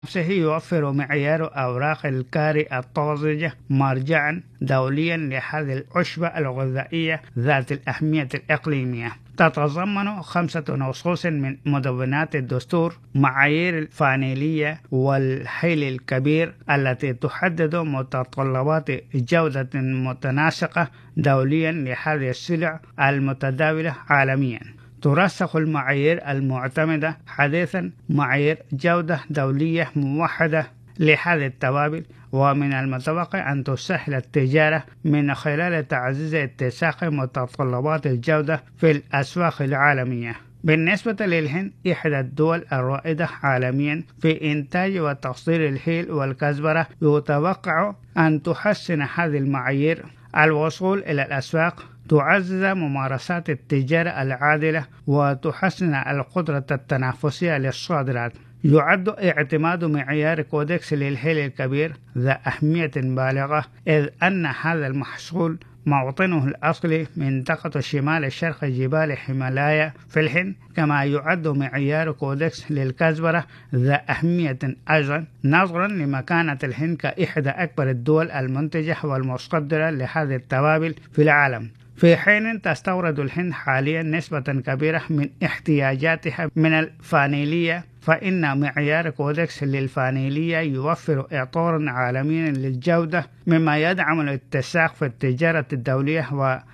نفسه يوفر معيار أوراق الكاري الطازجة مرجعا دوليا لهذه العشبة الغذائية ذات الأهمية الإقليمية. تتضمن 5 نصوص من مدونات الدستور معايير الفانيلية والحيل الكبير التي تحدد متطلبات جودة متناسقة دوليا لهذه السلع المتداولة عالميا. ترسخ المعايير المعتمدة حديثا معايير جودة دولية موحدة لهذه التوابل، ومن المتوقع أن تسهل التجارة من خلال تعزيز اتساق متطلبات الجودة في الأسواق العالمية. بالنسبة للهند، إحدى الدول الرائدة عالميا في إنتاج وتصدير الهيل والكزبرة، يتوقع أن تحسن هذه المعايير الوصول إلى الأسواق، تعزز ممارسات التجارة العادلة، وتحسن القدرة التنافسية للصادرات. يعد اعتماد معيار كودكس للهيل الكبير ذا أهمية بالغة، إذ أن هذا المحصول موطنه الأصلي منطقة شمال شرق جبال هيمالايا في الهند، كما يعد معيار كودكس للكزبرة ذا أهمية أيضا نظرا لمكانة الهند كإحدى أكبر الدول المنتجة والمصدرة لهذه التوابل في العالم، في حين تستورد الهند حاليا نسبة كبيرة من احتياجاتها من الفانيلية، فإن معيار كودكس للفانيلية يوفر إطارا عالميا للجودة، مما يدعم الاتساق في التجارة الدولية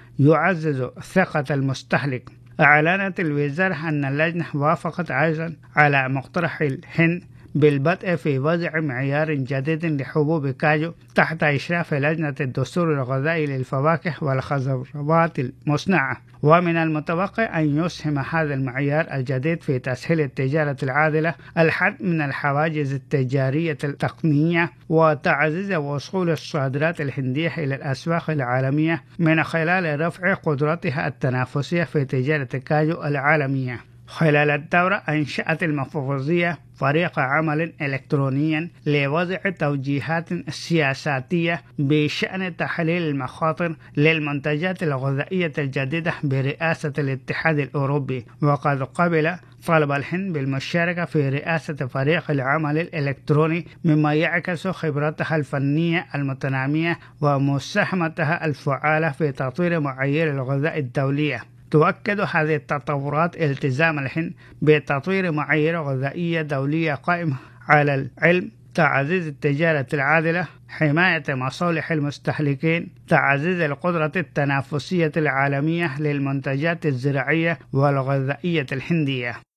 ويعزز ثقة المستهلك. أعلنت الوزارة أن اللجنة وافقت أيضا على مقترح الهند بالبدء في وضع معيار جديد لحبوب كاجو تحت إشراف لجنة الدستور الغذائي للفواكه والخضروات المصنعة، ومن المتوقع أن يسهم هذا المعيار الجديد في تسهيل التجارة العادلة، الحد من الحواجز التجارية التقنية، وتعزيز وصول الصادرات الهندية إلى الأسواق العالمية من خلال رفع قدرتها التنافسية في تجارة الكاجو العالمية. خلال الدورة أنشأت المحافظية فريق عمل إلكترونيا لوضع توجيهات سياساتية بشأن تحليل المخاطر للمنتجات الغذائية الجديدة برئاسة الاتحاد الأوروبي، وقد قبل طلب الهند بالمشاركة في رئاسة فريق العمل الإلكتروني، مما يعكس خبرتها الفنية المتنامية ومساهمتها الفعالة في تطوير معايير الغذاء الدولية. تؤكد هذه التطورات التزام الهند بتطوير معايير غذائية دولية قائمة على العلم، تعزيز التجارة العادلة، حماية مصالح المستهلكين، تعزيز القدرة التنافسية العالمية للمنتجات الزراعية والغذائية الهندية.